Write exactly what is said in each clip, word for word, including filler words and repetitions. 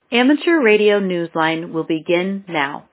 Amateur Radio Newsline will begin now.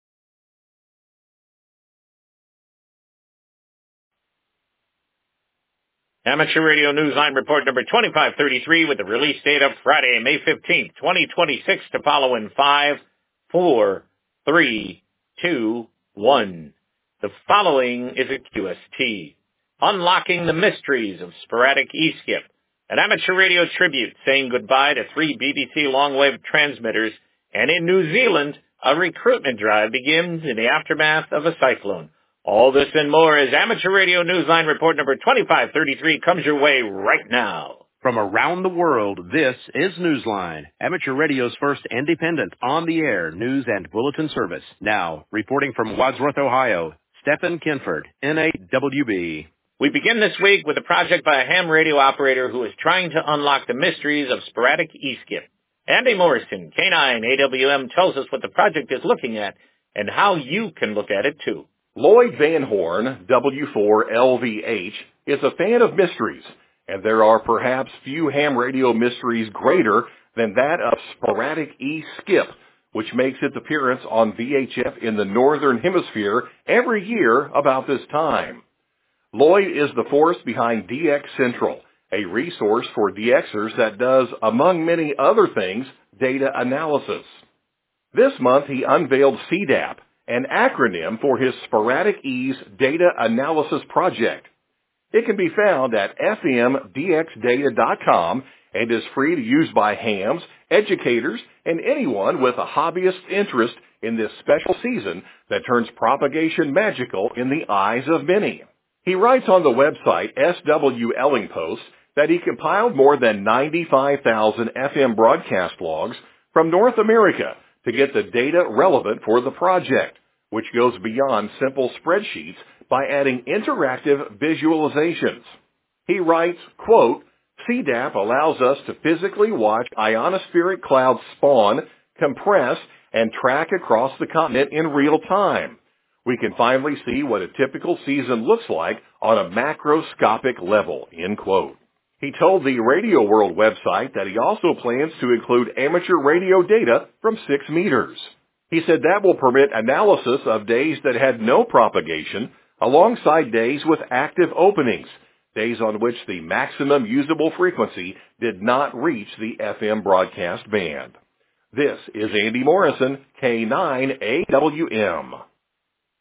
Amateur Radio Newsline report number twenty-five thirty-three with the release date of Friday, May fifteenth, twenty twenty-six to follow in five, four, three, two, one. The following is a Q S T. Unlocking the Mysteries of Sporadic E-Skip, an amateur radio tribute saying goodbye to three B B C long-wave transmitters, and in New Zealand, a recruitment drive begins in the aftermath of a cyclone. All this and more as Amateur Radio Newsline report number twenty-five thirty-three comes your way right now. From around the world, this is Newsline, Amateur Radio's first independent, on-the-air news and bulletin service. Now, reporting from Wadsworth, Ohio, Stephen Kinford, N A W B. We begin this week with a project by a ham radio operator who is trying to unlock the mysteries of sporadic E-Skip. Andy Morrison, K nine A W M, tells us what the project is looking at and how you can look at it too. Lloyd Van Horn, W four L V H, is a fan of mysteries, and there are perhaps few ham radio mysteries greater than that of sporadic E-Skip, which makes its appearance on V H F in the Northern Hemisphere every year about this time. Lloyd is the force behind D X Central, a resource for DXers that does, among many other things, data analysis. This month he unveiled C D A P, an acronym for his Sporadic E's Data Analysis Project. It can be found at f m d x data dot com and is free to use by hams, educators, and anyone with a hobbyist interest in this special season that turns propagation magical in the eyes of many. He writes on the website S W Elling Post that he compiled more than ninety-five thousand F M broadcast logs from North America to get the data relevant for the project, which goes beyond simple spreadsheets by adding interactive visualizations. He writes, quote, C D A P allows us to physically watch ionospheric clouds spawn, compress, and track across the continent in real time. We can finally see what a typical season looks like on a macroscopic level, end quote. He told the Radio World website that he also plans to include amateur radio data from six meters. He said that will permit analysis of days that had no propagation alongside days with active openings, days on which the maximum usable frequency did not reach the F M broadcast band. This is Andy Morrison, K nine A W M.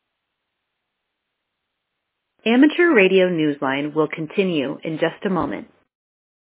Amateur Radio Newsline will continue in just a moment.